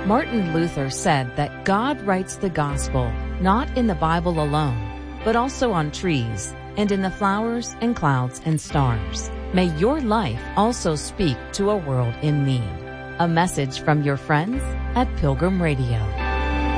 Martin Luther said that God writes the gospel not in the Bible alone, but also on trees and in the flowers and clouds and stars. May your life also speak to a world in need. A message from your friends at Pilgrim Radio.